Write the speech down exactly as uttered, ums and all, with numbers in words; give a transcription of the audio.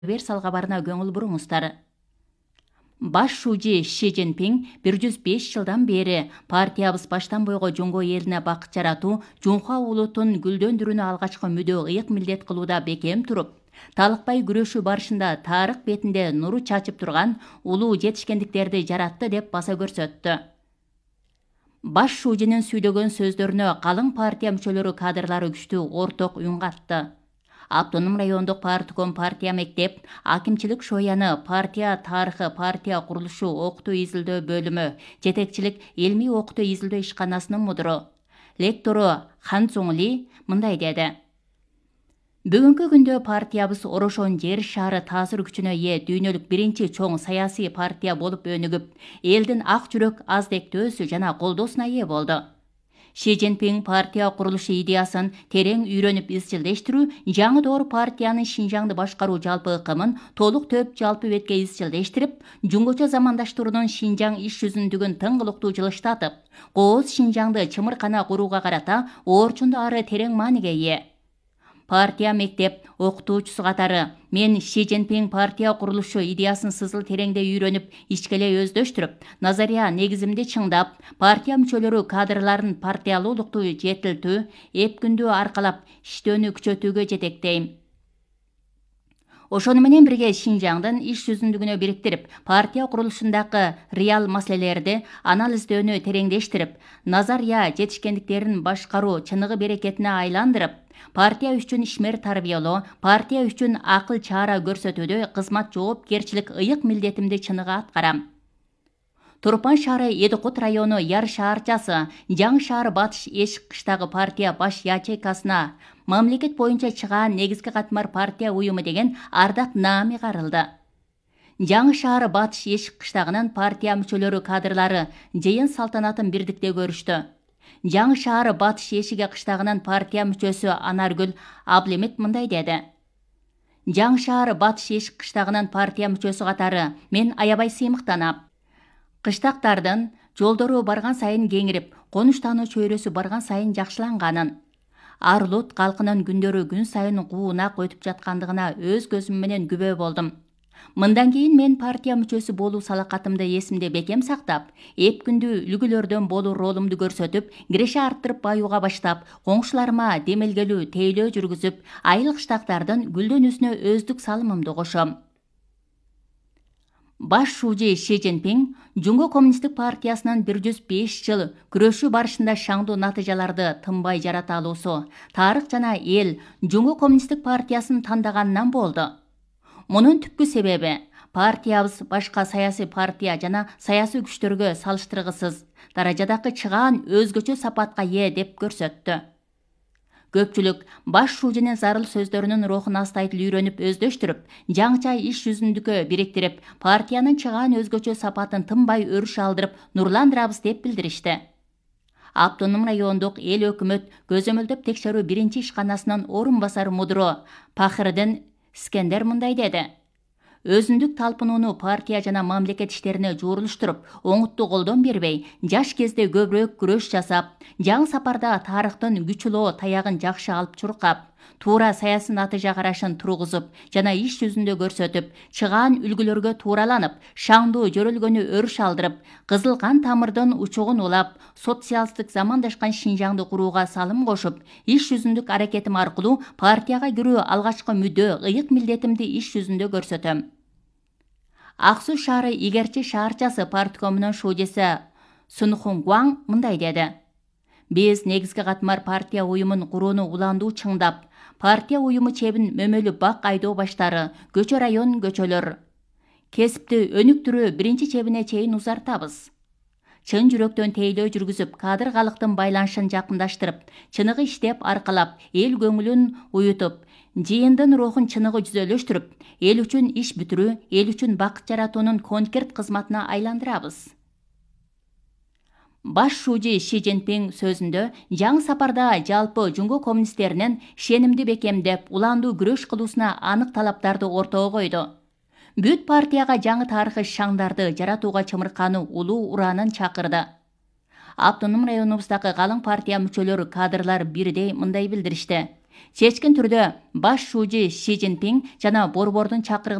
Универсал кабарына көңүл буруңуздар. Баш шужи Ши Цзиньпин бир жүз беш жылдан бери партиябыз баштан бойго жонго элине бакыт жаратуу, Жунхуа улутун гүлдөндүрүүнү алгачкы мүдө ыйык милдет кылууда бекем туруп, талыкпай күрөшүү барышында тарых бетинде нуру чачып турган улуу жетишкендиктерди жаратты деп баса көрсөттү. Баш шужинин сүйлөгөн сөздөрүнө калың партия мүчөлөрү кадрлары күчтүү орток үн катты. Автоном райондук партком партия мектеп, акимчилик шояны партия тарыхы партия курулушу окутуу изилдөө бөлүмү, жетекчилик илмий окутуу изилдөө ишканасынын мудуру, лектору Хан Цзуң Ли мындай деди. Бүгүнкү күндө партиябыз Орошон жер шаары таасир күчүнө ээ дүйнөлүк биринчи чоң саясий партия болуп өнүгүп, элдин ак жүрөк аздектөөсү жана колдоосуна ээ болду. Ши Цзиньпин партия курулушу идеясын терең үйрөнүп изчилдештирүү, жаңы доор партиянын Шинжаңды башкаруу жалпы ыкымын толук төп жалпы бетке изчилдештирип, жунгочо замандаштыруунун Шинжаң иш жүзүндүгүн тыңгылыктуу жылыштатып, кооз Шинжаңды чымыркана курууга карата орчунду ары терең мааниге ээ. Партия мектеп окутуучусу катары мен Ши Цзиньпин партия курулушу идеясын сызыл тереңде үйрөнүп, ичкеле өздөштүрүп, назария негизимди чыңдап, партия мүчөлөрү кадрларын партиялуулукту жетилтүү, эпкүндүү аркалап иштөөнү күчөтүүгө жетектейм. Ошону менен бирге Шинжаңдын иш жүзүндүгүнө бириктирип, партия курулушундагы реал маселелерди анализдөөнү тереңдештирип, назария жетишкендиктерин башкаруу чыныгы берекетине айландырып, партия үчүн ишмер тарбиялоо, партия үчүн акыл чара көрсөтүүдө кызмат жоопкерчилик ыйык милдетимди чыныгы аткарам. Турпан шаары Эдикут району Яр шаарчасы, Жаңы шаар Батыш Эшик кыштагы партия баш ячейкасына мамлекет боюнча чыгаан негизги катмар партия уюму деген ардак наами карылды. Жаңы шаар Батыш Эшик кыштагынын партия мүчөлөрү кадрлары жыйын салтанатын бирдикте көрүштү. Жаңы шаар Батыш Эшиге кыштагынын партия мүчөсү Анаргүл Аблемит мындай деди. Жаңы шаар Батыш Эшик кыштагынын партия мүчөсү катары мен аябай сыймыктанам. Кыштактардын жолдору барган сайын кеңирип, конуштануу чөйрөсү барган сайын жакшыланганын, ар улут калкынын күндөрү күн сайын куунак өтүп жаткандыгына өз көзүм менен күбө болдум. Мындан кийин мен партия мүчөсү болуу салакатымды эсимде бекем сактап, эпкүндүү үлгүлөрдөн болуу ролумду көрсөтүп, киреше арттырып баюуга баштап, коңшуларыма демелгелүү тейлөө жүргүзүп, айыл кыштактардын гүлдөнүүсүнө өздүк салымымды кошом. Баш шужи Ши Цзиньпин Жунго коммунисттик партиясынын бир жүз беш жыл күрөшүү барышында шаңдуу натыйжаларды тынбай жарата алуусу, тарых жана эл Жунго коммунисттик партиясын тандаганынан болду. Мунун түпкү себеби партиябыз башка саясий партия жана саясий күчтөргө салыштыргысыз даражадагы чыгаан өзгөчө сапатка ээ деп көрсөттү. Көпчүлүк баш шужинин зарыл сөздөрүнүн рухун астайтыл үйрөнүп өздөштүрүп, жаңыча иш жүзүндүккө бириктирип, партиянын чыгаан өзгөчө сапатын тынбай өрүш алдырып, нурландырабыз деп билдиришти. Автоном райондук эл өкмөт көзөмөлдөп текшерүү биринчи ишканасынын орун басары мудуру Пахырдын Скендер мындай деди. Өзүндүк талпынууну партия жана мамлекет иштерине жуурулуштуруп, оңуттуу колдон бербей, жаш кезде көбүрөөк күрөш жасап, жаңы сапарда тарыхтын күчүлөө таягын жакшы алып чуркап, туура саясий натыйжа карашын тургузуп жана иш жүзүндө көрсөтүп, чыгаан үлгүлөргө туураланып, шаңдуу жөрөлгөнү өрүш алдырып, кызыл кан тамырдын учугун улап, социалисттик замандашкан Шинжаңды курууга салым кошуп, иш жүзүндүк аракетим аркылуу партияга кирүү алгачкы мүдө, ыйык милдетимди иш жүзүндө көрсөтөм. Ак Суу шаары Игерчи шаарчасы парткомунун шужиси Сунхун Гуаң мындай деди. Биз негизги катмар партия уюмун курууну уландуу чыңдап, партия уюму чебин мөмөлү бак айдоо баштары, көчө район көчөлөр, кесипти өнүктүрүү биринчи чебине чейин узартабыз. Чын жүрөктөн тейлөө жүргүзүп, кадыр калктын байланышын жакындаштырып, чыныгы иштеп аркалап, эл көңүлүн уютуп, жыйындын рухун чыныгы жүзөлөштүрүп, эл үчүн иш бүтүрүү, эл үчүн бакыт жаратуунун конкрет кызматына айландырабыз. Баш шужи Ши Цзиньпин сөзүндө жаңы сапарда жалпы Жунго коммунисттеринин ишенимди бекемдеп, уландуу күрөш кылуусуна анык талаптарды ортого койду. Бүт партияга жаңы тарыхый шаңдарды жаратууга чымыркануу улуу ураанын чакырды. Автоном районубуздагы калың партия мүчөлөрү кадрлар бирдей мындай билдиришти. чечкин түрдө баш шуужи Си Цзиньпин жана борбордун чакырыгына